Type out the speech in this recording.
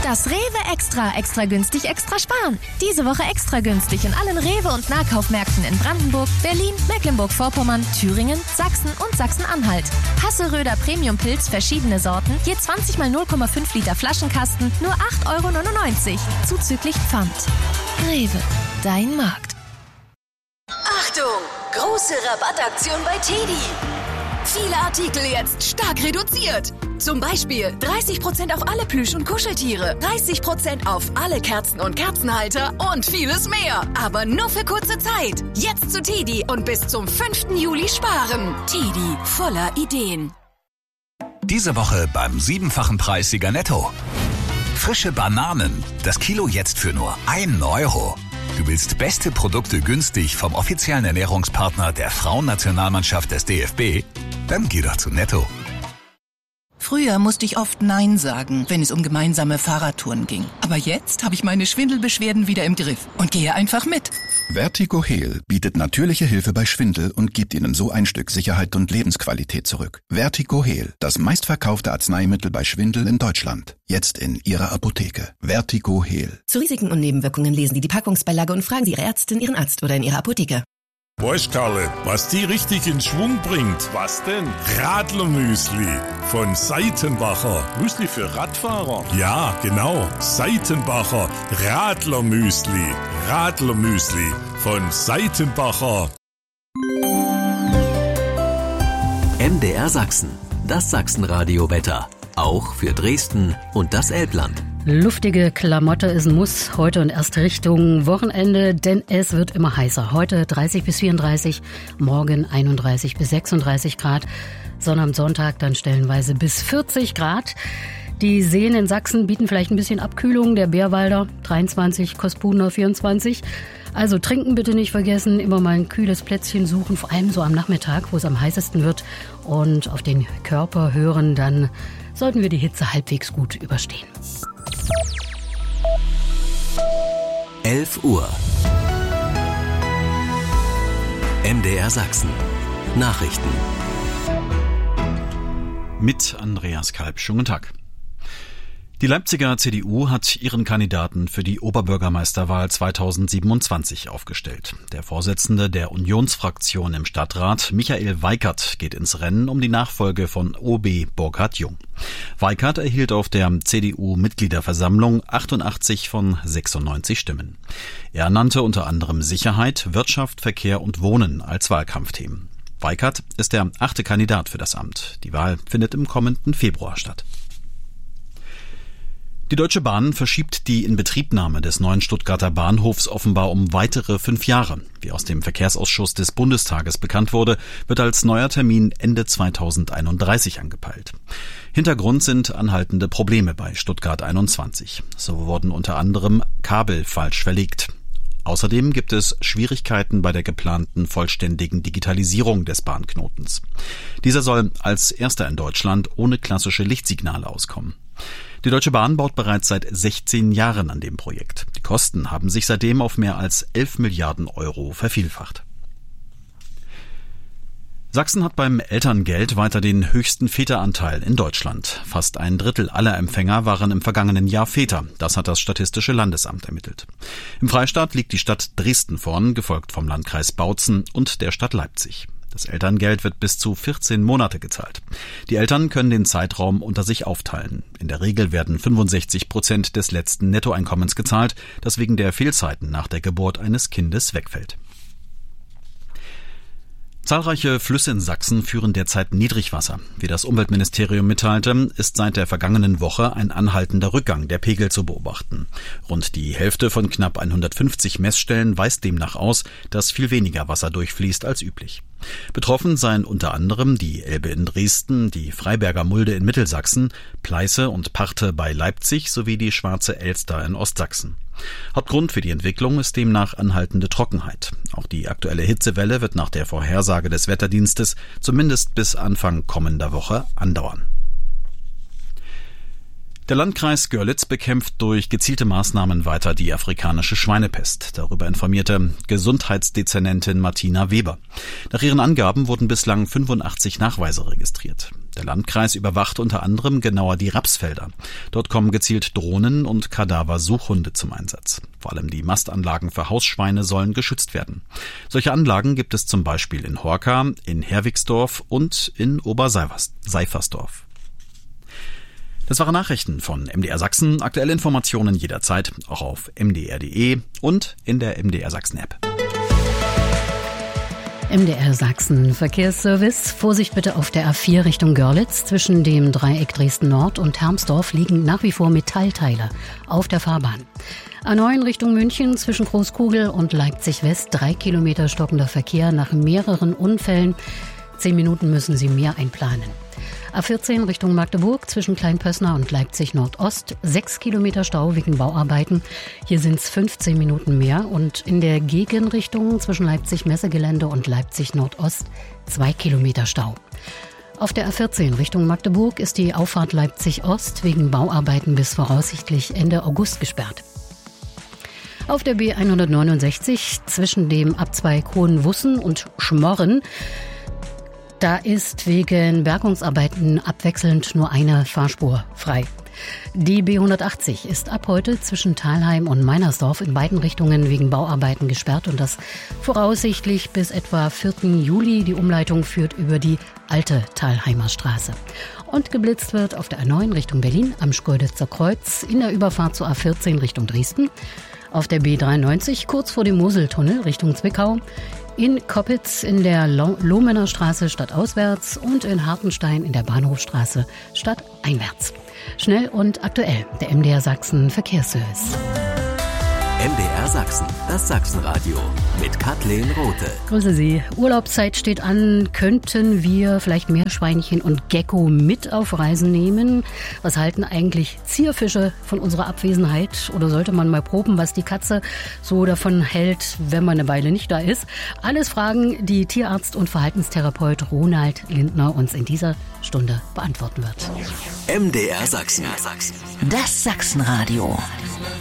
Das Rewe Extra. Extra günstig, extra sparen. Diese Woche extra günstig in allen Rewe- und Nahkaufmärkten in Brandenburg, Berlin, Mecklenburg-Vorpommern, Thüringen, Sachsen und Sachsen-Anhalt. Hasseröder Premium-Pilz, verschiedene Sorten, je 20 mal 0,5 Liter Flaschenkasten, nur 8,99 €, zuzüglich Pfand. Rewe, dein Markt. Achtung! Große Rabattaktion bei TEDi. Viele Artikel jetzt stark reduziert. Zum Beispiel 30% auf alle Plüsch- und Kuscheltiere, 30% auf alle Kerzen und Kerzenhalter und vieles mehr. Aber nur für kurze Zeit. Jetzt zu TEDi und bis zum 5. Juli sparen. TEDi, voller Ideen. Diese Woche beim 7-fachen Preissieger Netto. Frische Bananen. Das Kilo jetzt für nur 1 €. Du willst beste Produkte günstig vom offiziellen Ernährungspartner der Frauennationalmannschaft des DFB? Dann geh doch zu Netto. Früher musste ich oft Nein sagen, wenn es um gemeinsame Fahrradtouren ging. Aber jetzt habe ich meine Schwindelbeschwerden wieder im Griff und gehe einfach mit. Vertigo Heal bietet natürliche Hilfe bei Schwindel und gibt Ihnen so ein Stück Sicherheit und Lebensqualität zurück. Vertigo Heal, das meistverkaufte Arzneimittel bei Schwindel in Deutschland. Jetzt in Ihrer Apotheke. Vertigo Heal. Zu Risiken und Nebenwirkungen lesen Sie die Packungsbeilage und fragen Sie Ihre Ärztin, Ihren Arzt oder in Ihrer Apotheke. Weißt, Karle, was die richtig in Schwung bringt? Was denn? Radlermüsli von Seitenbacher. Müsli für Radfahrer? Ja, genau. Seitenbacher Radlermüsli. Radlermüsli von Seitenbacher. MDR Sachsen. Das Sachsenradio-Wetter. Auch für Dresden und das Elbland. Luftige Klamotte ist ein Muss heute und erst Richtung Wochenende, denn es wird immer heißer. Heute 30 bis 34, morgen 31 bis 36 Grad. Sonnabend, Sonntag dann stellenweise bis 40 Grad. Die Seen in Sachsen bieten vielleicht ein bisschen Abkühlung. Der Bärwalder 23, Kospuner 24. Also trinken bitte nicht vergessen, immer mal ein kühles Plätzchen suchen, vor allem so am Nachmittag, wo es am heißesten wird. Und auf den Körper hören, dann sollten wir die Hitze halbwegs gut überstehen. 11 Uhr. MDR Sachsen. Nachrichten. Mit Andreas Kalb. Schönen guten Tag. Die Leipziger CDU hat ihren Kandidaten für die Oberbürgermeisterwahl 2027 aufgestellt. Der Vorsitzende der Unionsfraktion im Stadtrat, Michael Weikert, geht ins Rennen um die Nachfolge von OB Burkhard Jung. Weikert erhielt auf der CDU-Mitgliederversammlung 88 von 96 Stimmen. Er nannte unter anderem Sicherheit, Wirtschaft, Verkehr und Wohnen als Wahlkampfthemen. Weikert ist der 8. Kandidat für das Amt. Die Wahl findet im kommenden Februar statt. Die Deutsche Bahn verschiebt die Inbetriebnahme des neuen Stuttgarter Bahnhofs offenbar um weitere 5 Jahre. Wie aus dem Verkehrsausschuss des Bundestages bekannt wurde, wird als neuer Termin Ende 2031 angepeilt. Hintergrund sind anhaltende Probleme bei Stuttgart 21. So wurden unter anderem Kabel falsch verlegt. Außerdem gibt es Schwierigkeiten bei der geplanten vollständigen Digitalisierung des Bahnknotens. Dieser soll als erster in Deutschland ohne klassische Lichtsignale auskommen. Die Deutsche Bahn baut bereits seit 16 Jahren an dem Projekt. Die Kosten haben sich seitdem auf mehr als 11 Milliarden € vervielfacht. Sachsen hat beim Elterngeld weiter den höchsten Väteranteil in Deutschland. Fast 1/3 aller Empfänger waren im vergangenen Jahr Väter. Das hat das Statistische Landesamt ermittelt. Im Freistaat liegt die Stadt Dresden vorn, gefolgt vom Landkreis Bautzen und der Stadt Leipzig. Das Elterngeld wird bis zu 14 Monate gezahlt. Die Eltern können den Zeitraum unter sich aufteilen. In der Regel werden 65% des letzten Nettoeinkommens gezahlt, das wegen der Fehlzeiten nach der Geburt eines Kindes wegfällt. Zahlreiche Flüsse in Sachsen führen derzeit Niedrigwasser. Wie das Umweltministerium mitteilte, ist seit der vergangenen Woche ein anhaltender Rückgang der Pegel zu beobachten. Rund die Hälfte von knapp 150 Messstellen weist demnach aus, dass viel weniger Wasser durchfließt als üblich. Betroffen seien unter anderem die Elbe in Dresden, die Freiberger Mulde in Mittelsachsen, Pleiße und Parthe bei Leipzig sowie die Schwarze Elster in Ostsachsen. Hauptgrund für die Entwicklung ist demnach anhaltende Trockenheit. Auch die aktuelle Hitzewelle wird nach der Vorhersage des Wetterdienstes zumindest bis Anfang kommender Woche andauern. Der Landkreis Görlitz bekämpft durch gezielte Maßnahmen weiter die afrikanische Schweinepest. Darüber informierte Gesundheitsdezernentin Martina Weber. Nach ihren Angaben wurden bislang 85 Nachweise registriert. Der Landkreis überwacht unter anderem genauer die Rapsfelder. Dort kommen gezielt Drohnen und Kadaversuchhunde zum Einsatz. Vor allem die Mastanlagen für Hausschweine sollen geschützt werden. Solche Anlagen gibt es zum Beispiel in Horka, in Herwigsdorf und in Oberseifersdorf. Das waren Nachrichten von MDR Sachsen. Aktuelle Informationen jederzeit, auch auf mdr.de und in der MDR Sachsen App. MDR Sachsen Verkehrsservice. Vorsicht bitte auf der A4 Richtung Görlitz. Zwischen dem Dreieck Dresden Nord und Hermsdorf liegen nach wie vor Metallteile auf der Fahrbahn. A9 Richtung München zwischen Großkugel und Leipzig West 3 Kilometer stockender Verkehr nach mehreren Unfällen. 10 Minuten müssen Sie mehr einplanen. A14 Richtung Magdeburg zwischen Kleinpössner und Leipzig Nordost 6 Kilometer Stau wegen Bauarbeiten. Hier sind es 15 Minuten mehr. Und in der Gegenrichtung zwischen Leipzig Messegelände und Leipzig Nordost 2 Kilometer Stau. Auf der A14 Richtung Magdeburg ist die Auffahrt Leipzig Ost wegen Bauarbeiten bis voraussichtlich Ende August gesperrt. Auf der B169 zwischen dem Abzweig Hohenwussen und Schmorren, da ist wegen Bergungsarbeiten abwechselnd nur eine Fahrspur frei. Die B180 ist ab heute zwischen Thalheim und Meinersdorf in beiden Richtungen wegen Bauarbeiten gesperrt und das voraussichtlich bis etwa 4. Juli. Die Umleitung führt über die alte Thalheimer Straße. Und geblitzt wird auf der A9 Richtung Berlin am Schkeuditzer Kreuz in der Überfahrt zur A14 Richtung Dresden. Auf der B93 kurz vor dem Moseltunnel Richtung Zwickau. In Koppitz in der Lohmener Straße stadtauswärts und in Hartenstein in der Bahnhofstraße stadteinwärts. Schnell und aktuell, der MDR Sachsen Verkehrsservice. MDR Sachsen, das Sachsenradio mit Kathleen Rothe. Grüße Sie. Urlaubszeit steht an. Könnten wir vielleicht Meerschweinchen und Gecko mit auf Reisen nehmen? Was halten eigentlich Zierfische von unserer Abwesenheit? Oder sollte man mal proben, was die Katze so davon hält, wenn man eine Weile nicht da ist? Alles Fragen, die Tierarzt und Verhaltenstherapeut Ronald Lindner uns in dieser Stunde beantworten wird. MDR Sachsen. Das Sachsenradio.